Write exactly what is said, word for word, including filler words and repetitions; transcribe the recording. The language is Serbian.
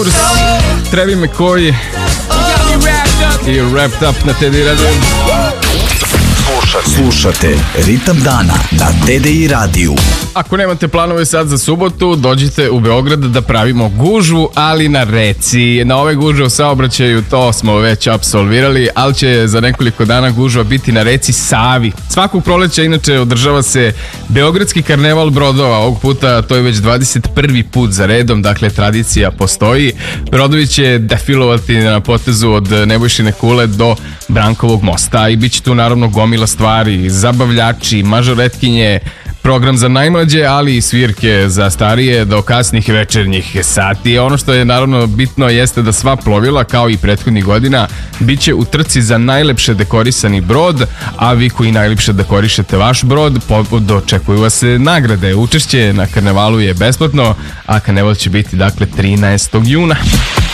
Trebi me koji i Wrapped Up na T D I radiju. Slušate Ritam dana na T D I radiju. Ako nemate planove sad za subotu, dođite u Beograd da pravimo gužvu, ali na reci. Na ove gužve u saobraćaju to smo već apsolvirali, ali će za nekoliko dana gužva biti na reci Savi. Svakog proleća inače održava se Beogradski karneval brodova. Ovog puta to je već dvadeset prvi put za redom, dakle tradicija postoji. Brodovi će defilovati na potezu od Nebojšine kule do Brankovog mosta i bit će tu naravno gomila stvari, zabavljači, mažoretkinje, program za najmlađe, ali i svirke za starije do kasnih večernjih sati. Ono što je naravno bitno jeste da sva plovila, kao i prethodnih godina, bit će u trci za najlepše dekorisani brod, a vi koji najlepše dekorišete vaš brod, dočekuju vas nagrade. Učešće na karnevalu je besplatno, a karneval će biti dakle trinaestog juna.